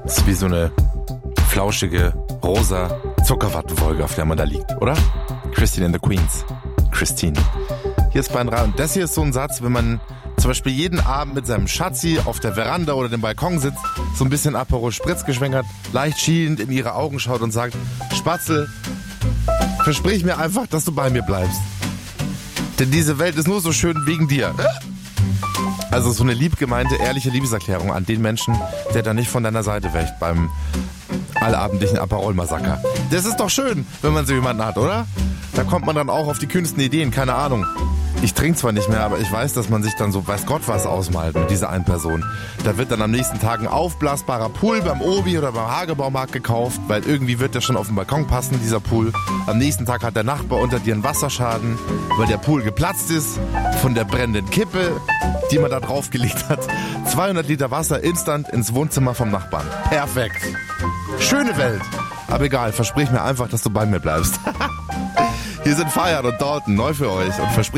Das ist wie so eine flauschige, rosa Zuckerwattenwolke, auf der man da liegt, oder? Christine and the Queens. Christine. Hier ist Bayern 3 und das hier ist so ein Satz, wenn man zum Beispiel jeden Abend mit seinem Schatzi auf der Veranda oder dem Balkon sitzt, so ein bisschen Aperol Spritz geschwängert, leicht schielend in ihre Augen schaut und sagt, Spatzel, versprich mir einfach, dass du bei mir bleibst. Denn diese Welt ist nur so schön wegen dir. Also so eine lieb gemeinte, ehrliche Liebeserklärung an den Menschen, der da nicht von deiner Seite wächt beim allabendlichen Aperol-Massaker. Das ist doch schön, wenn man so jemanden hat, oder? Da kommt man dann auch auf die kühnsten Ideen, keine Ahnung. Ich trinke zwar nicht mehr, aber ich weiß, dass man sich dann so weiß Gott was ausmalt mit dieser einen Person. Da wird dann am nächsten Tag ein aufblasbarer Pool beim Obi oder beim Hagebaumarkt gekauft, weil irgendwie wird der schon auf den Balkon passen, dieser Pool. Am nächsten Tag hat der Nachbar unter dir einen Wasserschaden, weil der Pool geplatzt ist von der brennenden Kippe, die man da draufgelegt hat. 200 Liter Wasser instant ins Wohnzimmer vom Nachbarn. Perfekt. Schöne Welt. Aber egal, versprich mir einfach, dass du bei mir bleibst. Hier sind Fayard und Dalton, neu für euch und versprich